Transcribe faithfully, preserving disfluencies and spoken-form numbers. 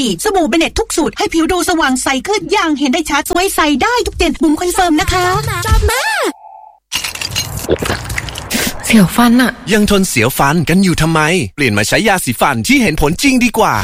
ดีสบู่เบเน็ตทุกสูตรให้ผิวดูสว่างใสขึ้นอย่างเห็นได้ชัดสวยใสได้ทุกเดือนบุ๋มคอนเฟิร์มนะคะชอบมากเสียวฟันอะยังทนเสียวฟันกันอยู่ทำไมเปลี่ยนมาใช้ยาสีฟันที่เห็นผลจริงดีกว่า